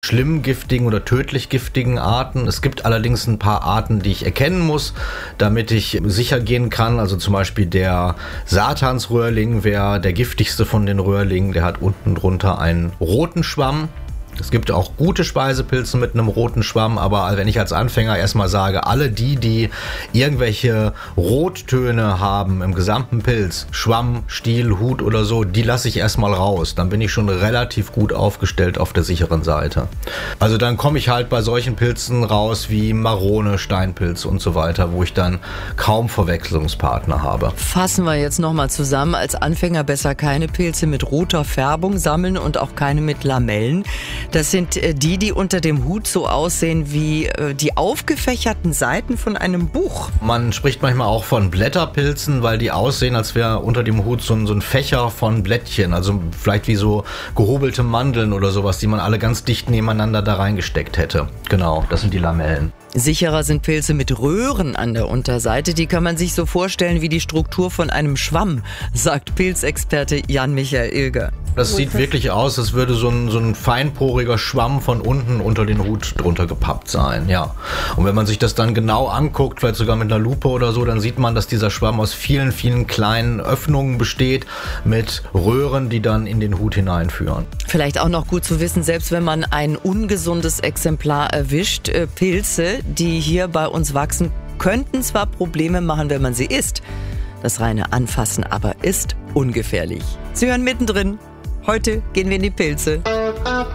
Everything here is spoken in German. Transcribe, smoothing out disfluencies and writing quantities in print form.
schlimm giftigen oder tödlich giftigen Arten. Es gibt allerdings ein paar Arten, die ich erkennen muss, damit ich sicher gehen kann. Also zum Beispiel der Satansröhrling wäre der giftigste von den Röhrlingen. Der hat unten drunter einen roten Schwamm. Es gibt auch gute Speisepilze mit einem roten Schwamm, aber wenn ich als Anfänger erstmal sage, alle die irgendwelche Rottöne haben im gesamten Pilz, Schwamm, Stiel, Hut oder so, die lasse ich erstmal raus. Dann bin ich schon relativ gut aufgestellt auf der sicheren Seite. Also dann komme ich halt bei solchen Pilzen raus wie Marone, Steinpilz und so weiter, wo ich dann kaum Verwechslungspartner habe. Fassen wir jetzt nochmal zusammen. Als Anfänger besser keine Pilze mit roter Färbung sammeln und auch keine mit Lamellen. Das sind die unter dem Hut so aussehen wie die aufgefächerten Seiten von einem Buch. Man spricht manchmal auch von Blätterpilzen, weil die aussehen, als wäre unter dem Hut so ein Fächer von Blättchen. Also vielleicht wie so gehobelte Mandeln oder sowas, die man alle ganz dicht nebeneinander da reingesteckt hätte. Genau, das sind die Lamellen. Sicherer sind Pilze mit Röhren an der Unterseite. Die kann man sich so vorstellen wie die Struktur von einem Schwamm, sagt Pilzexperte Jan-Michael Ilger. Das sieht wirklich aus, als würde so ein feinporiger Schwamm von unten unter den Hut drunter gepappt sein, ja. Und wenn man sich das dann genau anguckt, vielleicht sogar mit einer Lupe oder so, dann sieht man, dass dieser Schwamm aus vielen, vielen kleinen Öffnungen besteht mit Röhren, die dann in den Hut hineinführen. Vielleicht auch noch gut zu wissen, selbst wenn man ein ungesundes Exemplar erwischt, Pilze, die hier bei uns wachsen, könnten zwar Probleme machen, wenn man sie isst. Das reine Anfassen aber ist ungefährlich. Sie hören mittendrin. Heute gehen wir in die Pilze.